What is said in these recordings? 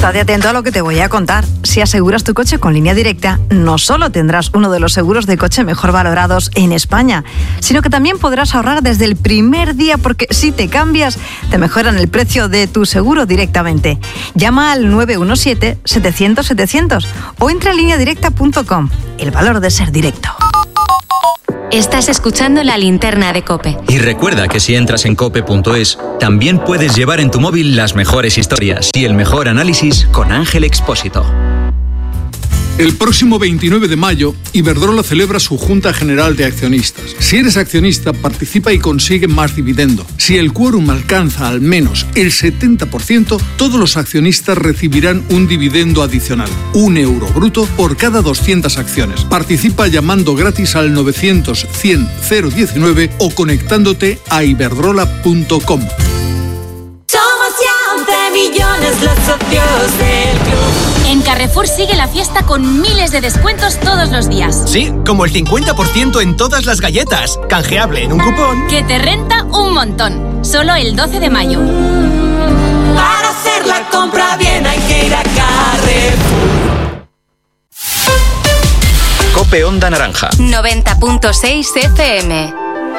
Estate atento a lo que te voy a contar. Si aseguras tu coche con Línea Directa, no solo tendrás uno de los seguros de coche mejor valorados en España, sino que también podrás ahorrar desde el primer día, porque si te cambias, te mejoran el precio de tu seguro directamente. Llama al 917-700-700 o entra en lineadirecta.com. El valor de ser directo. Estás escuchando La Linterna de COPE. Y recuerda que si entras en cope.es, también puedes llevar en tu móvil las mejores historias y el mejor análisis con Ángel Expósito. El próximo 29 de mayo, Iberdrola celebra su Junta General de Accionistas. Si eres accionista, participa y consigue más dividendo. Si el quórum alcanza al menos el 70%, todos los accionistas recibirán un dividendo adicional, €1 bruto por cada 200 acciones. Participa llamando gratis al 900-100-019 o conectándote a iberdrola.com. Somos ya 11 millones los socios del club. En Carrefour sigue la fiesta con miles de descuentos todos los días. Sí, como el 50% en todas las galletas. Canjeable en un cupón que te renta un montón. Solo el 12 de mayo. Para hacer la compra bien hay que ir a Carrefour. COPE Onda Naranja 90.6 FM.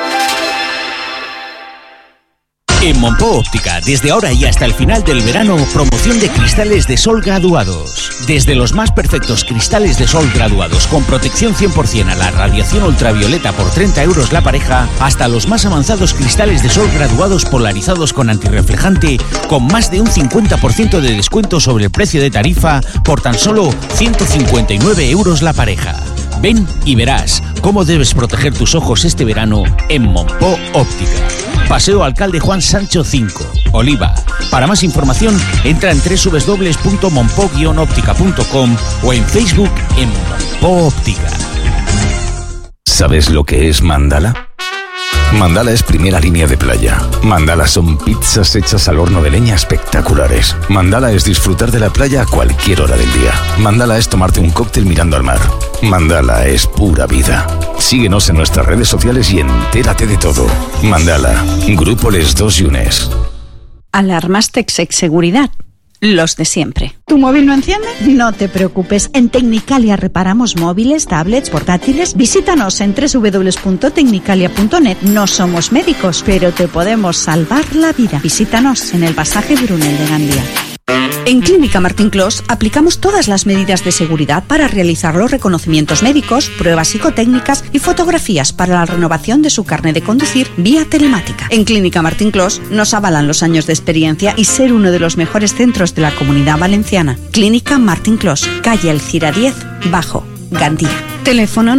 En Monpó Óptica, desde ahora y hasta el final del verano, promoción de cristales de sol graduados. Desde los más perfectos cristales de sol graduados con protección 100% a la radiación ultravioleta por €30 la pareja, hasta los más avanzados cristales de sol graduados polarizados con antirreflejante con más de un 50% de descuento sobre el precio de tarifa por tan solo €159 la pareja. Ven y verás cómo debes proteger tus ojos este verano en Monpó Óptica. Paseo Alcalde Juan Sancho 5, Oliva. Para más información, entra en www.monpo-óptica.com o en Facebook en Monpó Óptica. ¿Sabes lo que es Mandala? Mandala es primera línea de playa. Mandala son pizzas hechas al horno de leña espectaculares. Mandala es disfrutar de la playa a cualquier hora del día. Mandala es tomarte un cóctel mirando al mar. Mandala es pura vida. Síguenos en nuestras redes sociales y entérate de todo. Mandala, Grupo Les Dos Yunes. Alarmas Texec Seguridad. Los de siempre. ¿Tu móvil no enciende? No te preocupes. En Tecnicalia reparamos móviles, tablets, portátiles. Visítanos en www.tecnicalia.net. No somos médicos, pero te podemos salvar la vida. Visítanos en el pasaje Brunel de Gandía. En Clínica Martín Clos aplicamos todas las medidas de seguridad para realizar los reconocimientos médicos, pruebas psicotécnicas y fotografías para la renovación de su carnet de conducir vía telemática. En Clínica Martín Clos nos avalan los años de experiencia y ser uno de los mejores centros de la Comunidad Valenciana. Clínica Martín Clos, calle Alcira 10, Bajo, Gandía. Teléfono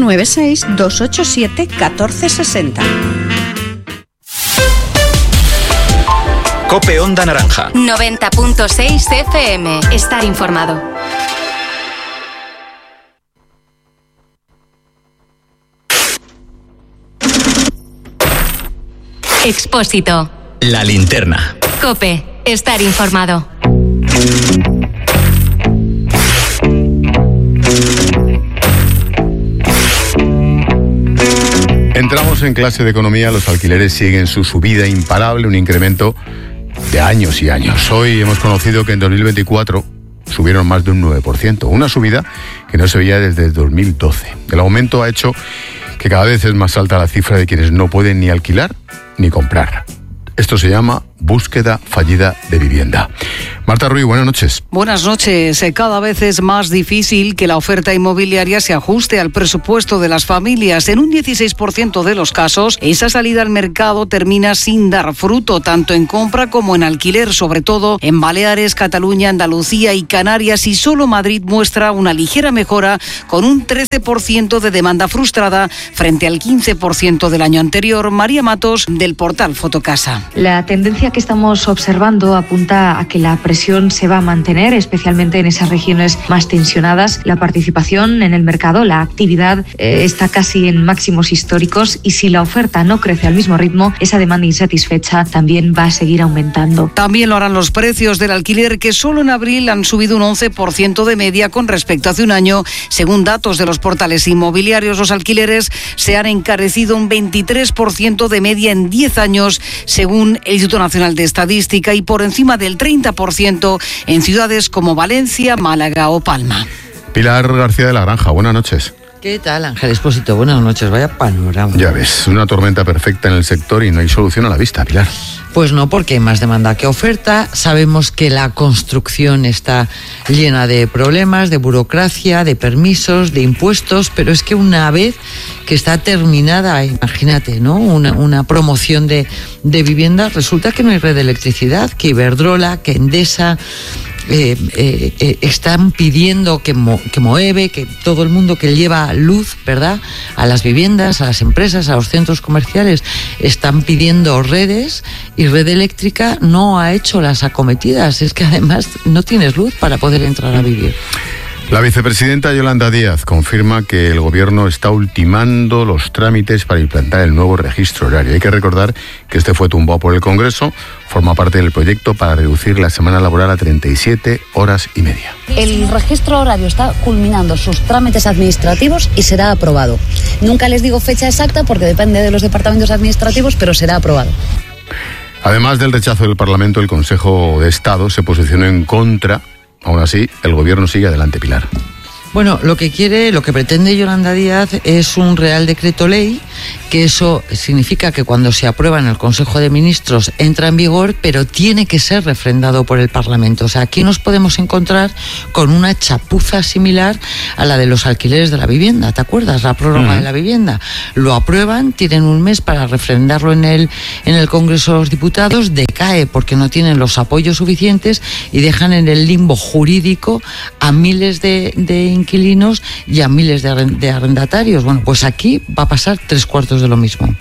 96-287-1460. COPE Onda Naranja 90.6 FM. Estar informado. Expósito. La Linterna. COPE. Estar informado. Entramos en clase de economía, los alquileres siguen su subida imparable, un incremento de años y años. Hoy hemos conocido que en 2024 subieron más de un 9%, una subida que no se veía desde el 2012. El aumento ha hecho que cada vez es más alta la cifra de quienes no pueden ni alquilar ni comprar. Esto se llama búsqueda fallida de vivienda. Marta Ruiz, buenas noches. Buenas noches. Cada vez es más difícil que la oferta inmobiliaria se ajuste al presupuesto de las familias. En un 16% de los casos, esa salida al mercado termina sin dar fruto, tanto en compra como en alquiler, sobre todo en Baleares, Cataluña, Andalucía y Canarias, y solo Madrid muestra una ligera mejora con un 13% de demanda frustrada frente al 15% del año anterior. María Matos, del portal Fotocasa. La tendencia que estamos observando apunta a que la presión se va a mantener, especialmente en esas regiones más tensionadas. La participación en el mercado, la actividad está casi en máximos históricos, y si la oferta no crece al mismo ritmo, esa demanda insatisfecha también va a seguir aumentando. También lo harán los precios del alquiler, que solo en abril han subido un 11% de media con respecto a hace un año. Según datos de los portales inmobiliarios, los alquileres se han encarecido un 23% de media en 10 años, según el Instituto Nacional de Estadística, y por encima del 30% crecimiento en ciudades como Valencia, Málaga o Palma. Pilar García de la Granja, buenas noches. ¿Qué tal, Ángel Expósito? Buenas noches, vaya panorama. Ya ves, una tormenta perfecta en el sector y no hay solución a la vista, Pilar. Pues no, porque hay más demanda que oferta. Sabemos que la construcción está llena de problemas, de burocracia, de permisos, de impuestos, pero es que una vez que está terminada, imagínate, ¿no? Una promoción de viviendas, resulta que no hay red de electricidad, que Iberdrola, que Endesa están pidiendo que Moeve, que todo el mundo que lleva luz, ¿verdad?, a las viviendas, a las empresas, a los centros comerciales, están pidiendo redes, y Red Eléctrica no ha hecho las acometidas. Es que además no tienes luz para poder entrar a vivir. La vicepresidenta Yolanda Díaz confirma que el gobierno está ultimando los trámites para implantar el nuevo registro horario. Hay que recordar que este fue tumbado por el Congreso, forma parte del proyecto para reducir la semana laboral a 37 horas y media. El registro horario está culminando sus trámites administrativos y será aprobado. Nunca les digo fecha exacta porque depende de los departamentos administrativos, pero será aprobado. Además del rechazo del Parlamento, el Consejo de Estado se posicionó en contra. Aún así, el gobierno sigue adelante, Pilar. Bueno, lo que pretende Yolanda Díaz es un Real Decreto Ley, que eso significa que cuando se aprueba en el Consejo de Ministros entra en vigor, pero tiene que ser refrendado por el Parlamento. O sea, aquí nos podemos encontrar con una chapuza similar a la de los alquileres de la vivienda. ¿Te acuerdas? La prórroga de la vivienda. Lo aprueban, tienen un mes para refrendarlo en el Congreso de los Diputados, decae porque no tienen los apoyos suficientes y dejan en el limbo jurídico a miles de inquilinos y a miles de arrendatarios. Bueno, pues aquí va a pasar 3/4 de lo mismo.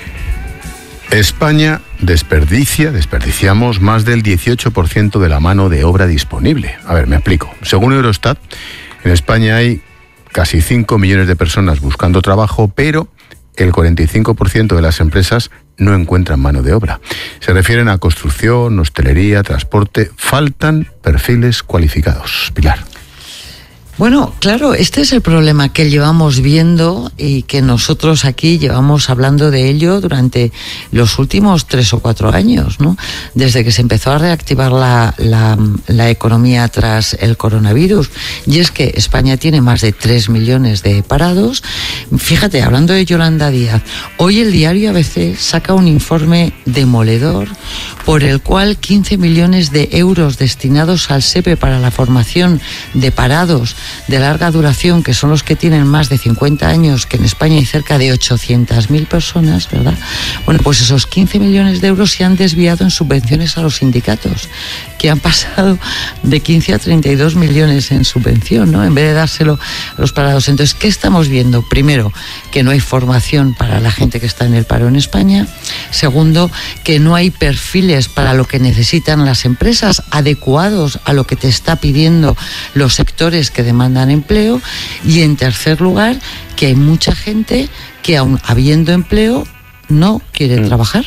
España desperdiciamos más del 18% de la mano de obra disponible. A ver, me explico. Según Eurostat, en España hay casi 5 millones de personas buscando trabajo, pero el 45% de las empresas no encuentran mano de obra. Se refieren a construcción, hostelería, transporte. Faltan perfiles cualificados. Pilar. Bueno, claro, este es el problema que llevamos viendo y que nosotros aquí llevamos hablando de ello durante los últimos 3 o 4 años, ¿no? Desde que se empezó a reactivar la economía tras el coronavirus. Y es que España tiene más de 3 millones de parados. Fíjate, hablando de Yolanda Díaz, hoy el diario ABC saca un informe demoledor por el cual 15 millones de euros destinados al SEPE para la formación de parados de larga duración, que son los que tienen más de 50 años, que en España hay cerca de 800.000 personas, ¿verdad? Bueno, pues esos 15 millones de euros se han desviado en subvenciones a los sindicatos, que han pasado de 15 a 32 millones en subvención, ¿no?, en vez de dárselo a los parados. Entonces, ¿qué estamos viendo? Primero, que no hay formación para la gente que está en el paro en España. Segundo, que no hay perfiles para lo que necesitan las empresas adecuados a lo que te está pidiendo los sectores que demandan empleo. Y en tercer lugar, que hay mucha gente que aun habiendo empleo no quiere trabajar.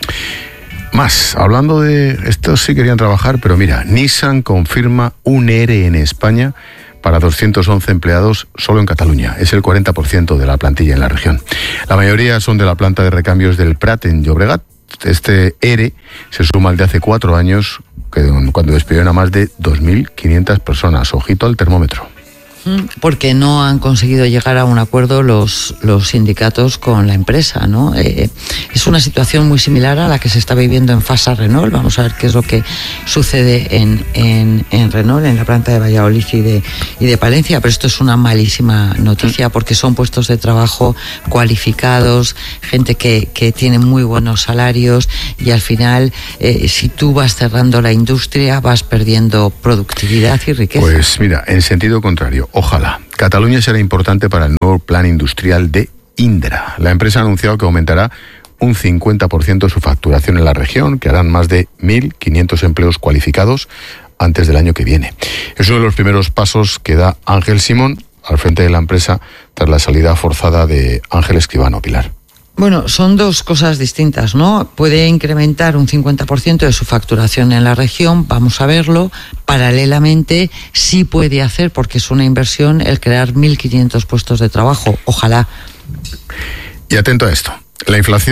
Más, hablando de estos sí querían trabajar, pero mira, Nissan confirma un ERE en España para 211 empleados solo en Cataluña. Es el 40% de la plantilla en la región. La mayoría son de la planta de recambios del Prat en Llobregat. Este ERE se suma al de hace 4 años, cuando despidieron a más de 2.500 personas. Ojito al termómetro. Porque no han conseguido llegar a un acuerdo los sindicatos con la empresa, ¿no? Es una situación muy similar a la que se está viviendo en Fasa Renault. Vamos a ver qué es lo que sucede en Renault, en la planta de Valladolid y de Palencia. Pero esto es una malísima noticia porque son puestos de trabajo cualificados, gente que tiene muy buenos salarios, y al final, si tú vas cerrando la industria, vas perdiendo productividad y riqueza. Pues mira, en sentido contrario. Ojalá. Cataluña será importante para el nuevo plan industrial de Indra. La empresa ha anunciado que aumentará un 50% su facturación en la región, que harán más de 1.500 empleos cualificados antes del año que viene. Es uno de los primeros pasos que da Ángel Simón al frente de la empresa tras la salida forzada de Ángel Escribano. Pilar. Bueno, son dos cosas distintas, ¿no? Puede incrementar un 50% de su facturación en la región, vamos a verlo. Paralelamente, sí puede hacer, porque es una inversión, el crear 1.500 puestos de trabajo. Ojalá. Y atento a esto. La inflación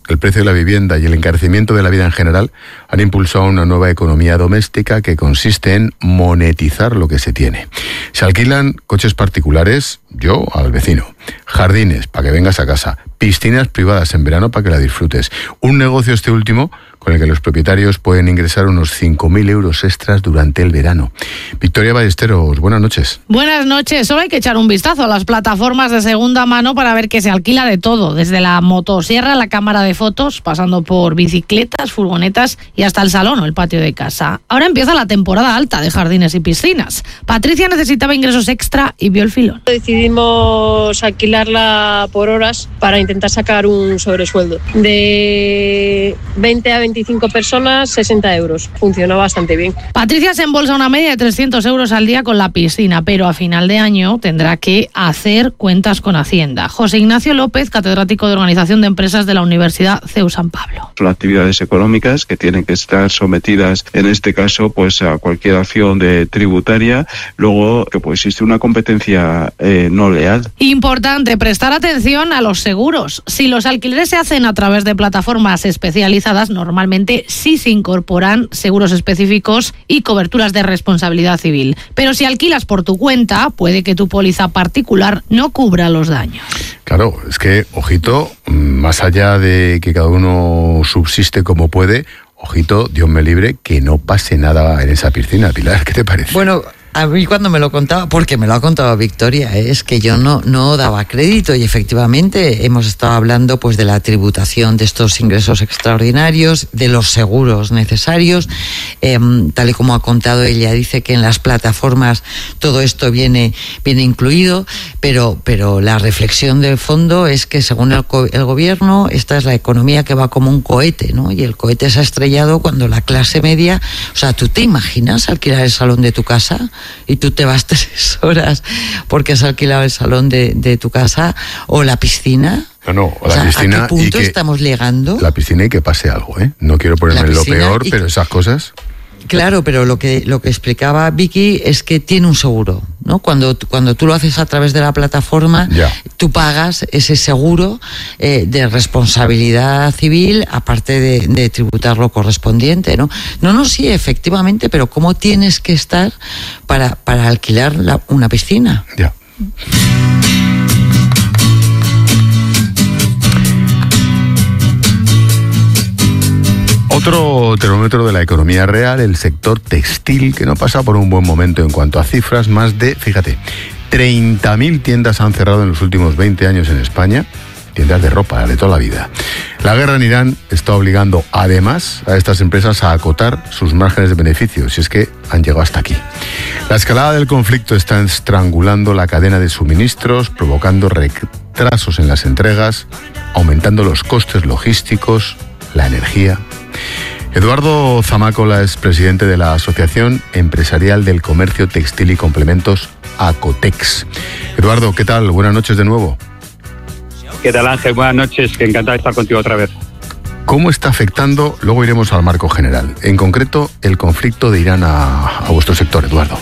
el precio de la vivienda y el encarecimiento de la vida en general han impulsado una nueva economía doméstica que consiste en monetizar lo que se tiene. Se alquilan coches particulares, yo al vecino, jardines para que vengas a casa, piscinas privadas en verano para que la disfrutes. Un negocio este último con el que los propietarios pueden ingresar unos 5.000 euros extras durante el verano. Victoria Ballesteros, buenas noches. Buenas noches. Solo hay que echar un vistazo a las plataformas de segunda mano para ver que se alquila de todo, desde la motosierra, la cámara de fotos, pasando por bicicletas, furgonetas y hasta el salón o el patio de casa. Ahora empieza la temporada alta de jardines y piscinas. Patricia necesitaba ingresos extra y vio el filón. Decidimos alquilarla por horas para intentar sacar un sobresueldo. De 20 a 25 personas, 60 euros. Funcionó bastante bien. Patricia se embolsa una media de 300 euros al día con la piscina, pero a final de año tendrá que hacer cuentas con Hacienda. José Ignacio López, catedrático de Organización de Empresas de la Universidad CEU San Pablo. Son actividades económicas que tienen que estar sometidas, en este caso, pues a cualquier acción de tributaria. Luego, que pues existe una competencia no leal. Importante prestar atención a los seguros. Si los alquileres se hacen a través de plataformas especializadas, normalmente sí se incorporan seguros específicos y coberturas de responsabilidad civil. Pero si alquilas por tu cuenta, puede que tu póliza particular no cubra los daños. Claro, es que, ojito, más allá de que cada uno subsiste como puede, ojito, Dios me libre, que no pase nada en esa piscina. Pilar, ¿qué te parece? Bueno, a mí cuando me lo contaba, porque me lo ha contado Victoria, es que yo no daba crédito y efectivamente hemos estado hablando pues de la tributación de estos ingresos extraordinarios, de los seguros necesarios, tal y como ha contado ella, dice que en las plataformas todo esto viene incluido, pero la reflexión de fondo es que según el gobierno esta es la economía que va como un cohete, ¿no? Y el cohete se ha estrellado cuando la clase media, o sea, ¿tú te imaginas alquilar el salón de tu casa? Y tú te vas 3 horas porque has alquilado el salón de tu casa o la piscina. No, la piscina. ¿A qué punto estamos llegando? La piscina y que pase algo, ¿eh? No quiero ponerme en lo peor, pero esas cosas. Claro, pero lo que explicaba Vicky es que tiene un seguro, ¿no? Cuando tú lo haces a través de la plataforma, tú pagas ese seguro de responsabilidad civil, aparte de tributar lo correspondiente, ¿no? No, sí, efectivamente, pero ¿cómo tienes que estar para alquilar una piscina? Ya. Otro termómetro de la economía real, el sector textil, que no pasa por un buen momento en cuanto a cifras. Más de, fíjate, 30.000 tiendas han cerrado en los últimos 20 años en España. Tiendas de ropa, de toda la vida. La guerra en Irán está obligando, además, a estas empresas a acotar sus márgenes de beneficio, si es que han llegado hasta aquí. La escalada del conflicto está estrangulando la cadena de suministros, provocando retrasos en las entregas, aumentando los costes logísticos, la energía. Eduardo Zamácola es presidente de la Asociación Empresarial del Comercio Textil y Complementos, ACOTEX. Eduardo, ¿qué tal? Buenas noches de nuevo. ¿Qué tal, Ángel? Buenas noches, que encantado de estar contigo otra vez. ¿Cómo está afectando, luego iremos al marco general, en concreto el conflicto de Irán a vuestro sector, Eduardo?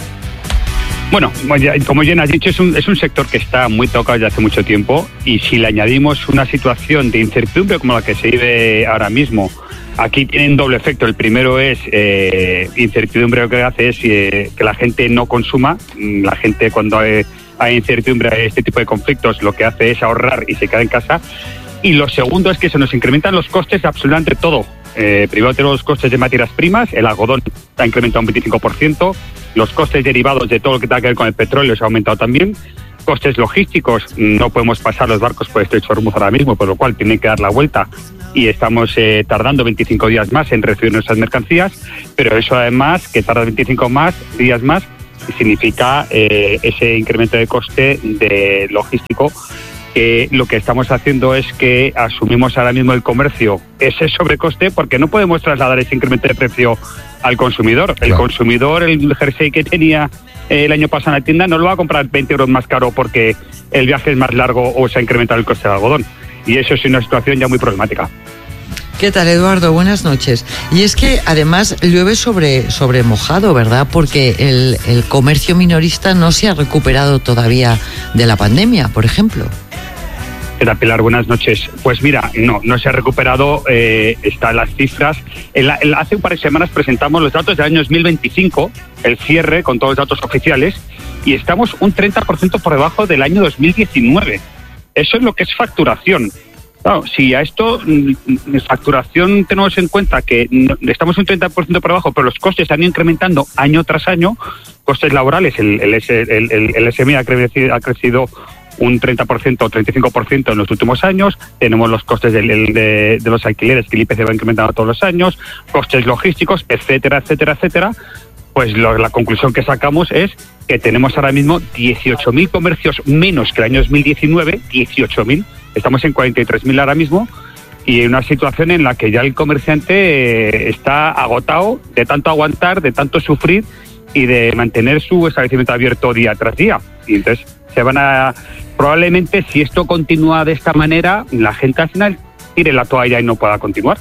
Bueno, como ya has dicho, es un sector que está muy tocado desde hace mucho tiempo, y si le añadimos una situación de incertidumbre como la que se vive ahora mismo, aquí tienen doble efecto. El primero es incertidumbre, lo que hace es que la gente no consuma. La gente, cuando hay incertidumbre, este tipo de conflictos, lo que hace es ahorrar y se queda en casa. Y lo segundo es que se nos incrementan los costes de absolutamente todo. Primero tenemos los costes de materias primas, el algodón ha incrementado un 25%, los costes derivados de todo lo que tenga que ver con el petróleo se ha aumentado también, costes logísticos, no podemos pasar los barcos por el Estrecho de Hormuz ahora mismo, por lo cual tienen que dar la vuelta y estamos tardando 25 días más en recibir nuestras mercancías, pero eso además, que tarda 25 días más, significa ese incremento de coste de logístico, que lo que estamos haciendo es que asumimos ahora mismo el comercio ese sobrecoste, porque no podemos trasladar ese incremento de precio al consumidor. El consumidor, el jersey que tenía el año pasado en la tienda, no lo va a comprar 20 euros más caro porque el viaje es más largo o se ha incrementado el coste del algodón. Y eso es una situación ya muy problemática. ¿Qué tal, Eduardo? Buenas noches. Y es que además llueve sobre mojado, ¿verdad? Porque el comercio minorista no se ha recuperado todavía de la pandemia, por ejemplo. ¿Qué tal, Pilar? Buenas noches. Pues mira, no se ha recuperado, están las cifras. Hace un par de semanas presentamos los datos del año 2025, el cierre con todos los datos oficiales, y estamos un 30% por debajo del año 2019. Eso es lo que es facturación. Claro, si a esto, facturación, tenemos en cuenta que estamos un 30% por debajo, pero los costes han ido incrementando año tras año, costes laborales, el SMI ha crecido un 30% o 35% en los últimos años, tenemos los costes de los alquileres, que el IPC va incrementando todos los años, costes logísticos, etcétera, etcétera, etcétera. Pues la conclusión que sacamos es que tenemos ahora mismo 18.000 comercios menos que el año 2019, 18.000, estamos en 43.000 ahora mismo, y en una situación en la que ya el comerciante está agotado de tanto aguantar, de tanto sufrir y de mantener su establecimiento abierto día tras día. Y entonces probablemente, si esto continúa de esta manera, la gente al final tire la toalla y no pueda continuar.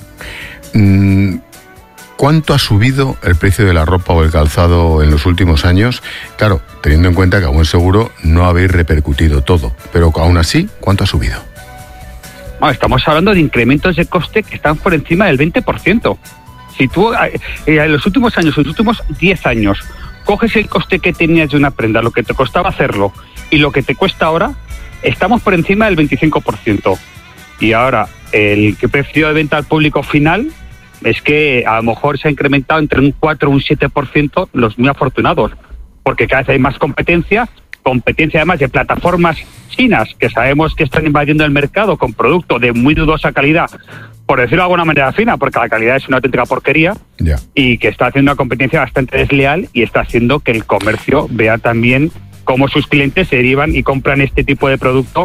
¿Cuánto ha subido el precio de la ropa o el calzado en los últimos años? Claro, teniendo en cuenta que aún seguro no habéis repercutido todo, pero aún así, ¿cuánto ha subido? Bueno, estamos hablando de incrementos de coste que están por encima del 20%. Si tú en los últimos años, en los últimos 10 años, coges el coste que tenías de una prenda, lo que te costaba hacerlo y lo que te cuesta ahora, estamos por encima del 25%. Y ahora, el precio de venta al público final es que a lo mejor se ha incrementado entre un 4 o un 7% los muy afortunados, porque cada vez hay más competencia además de plataformas chinas que sabemos que están invadiendo el mercado con producto de muy dudosa calidad, por decirlo de alguna manera fina, porque la calidad es una auténtica porquería, y que está haciendo una competencia bastante desleal y está haciendo que el comercio vea también cómo sus clientes se derivan y compran este tipo de producto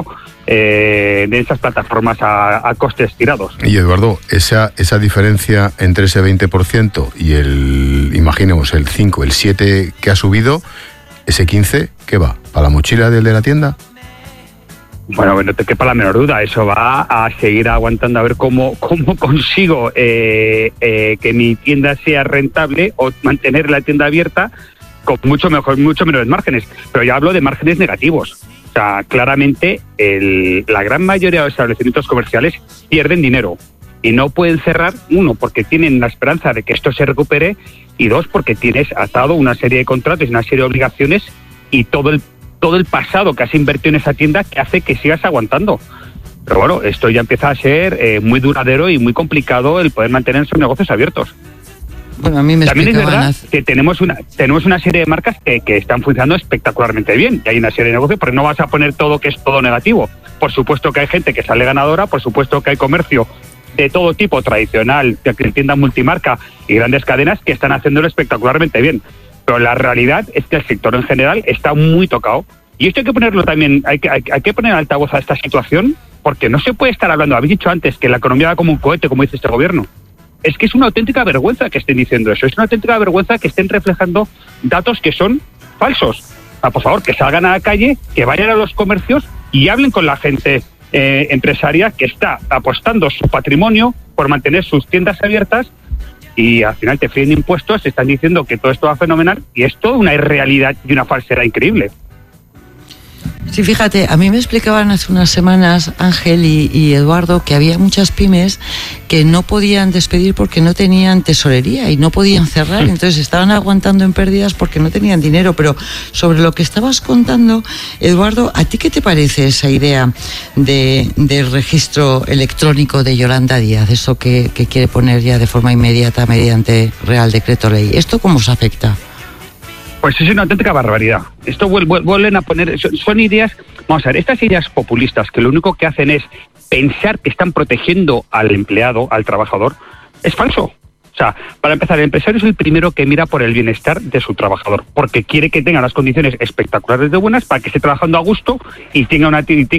de esas plataformas a costes tirados. Y Eduardo, esa diferencia entre ese 20% y imaginemos, el 5, el 7 que ha subido, ese 15, ¿qué va? ¿Para la mochila del de la tienda? Bueno, no te quepa la menor duda, eso va a seguir aguantando a ver cómo consigo que mi tienda sea rentable o mantener la tienda abierta con mucho menores márgenes, pero ya hablo de márgenes negativos. O sea, claramente la gran mayoría de los establecimientos comerciales pierden dinero y no pueden cerrar, uno, porque tienen la esperanza de que esto se recupere, y dos, porque tienes atado una serie de contratos y una serie de obligaciones y todo el pasado que has invertido en esa tienda que hace que sigas aguantando. Pero bueno, esto ya empieza a ser muy duradero y muy complicado el poder mantener esos negocios abiertos. Bueno, a mí me también es verdad que tenemos una serie de marcas que están funcionando espectacularmente bien, y hay una serie de negocios, porque no vas a poner todo que es todo negativo. Por supuesto que hay gente que sale ganadora, por supuesto que hay comercio de todo tipo, tradicional, tienda multimarca y grandes cadenas que están haciéndolo espectacularmente bien. Pero la realidad es que el sector en general está muy tocado, y esto hay que ponerlo también, hay que poner altavoz a esta situación, porque no se puede estar hablando, habéis dicho antes, que la economía va como un cohete, como dice este gobierno. Es que es una auténtica vergüenza que estén diciendo eso, es una auténtica vergüenza que estén reflejando datos que son falsos. Por favor, que salgan a la calle, que vayan a los comercios y hablen con la gente empresaria que está apostando su patrimonio por mantener sus tiendas abiertas, y al final te fríen impuestos, te están diciendo que todo esto va fenomenal, y es toda una irrealidad y una falsedad increíble. Sí, fíjate, a mí me explicaban hace unas semanas Ángel y Eduardo que había muchas pymes que no podían despedir porque no tenían tesorería y no podían cerrar, entonces estaban aguantando en pérdidas porque no tenían dinero. Pero sobre lo que estabas contando, Eduardo, ¿a ti qué te parece esa idea del registro electrónico de Yolanda Díaz, eso que quiere poner ya de forma inmediata mediante Real Decreto Ley? ¿Esto cómo os afecta? Pues es una auténtica barbaridad. Esto vuelven a poner... Son ideas... Vamos a ver, estas ideas populistas que lo único que hacen es pensar que están protegiendo al empleado, al trabajador, es falso. O sea, para empezar, el empresario es el primero que mira por el bienestar de su trabajador, porque quiere que tenga las condiciones espectaculares de buenas para que esté trabajando a gusto y tenga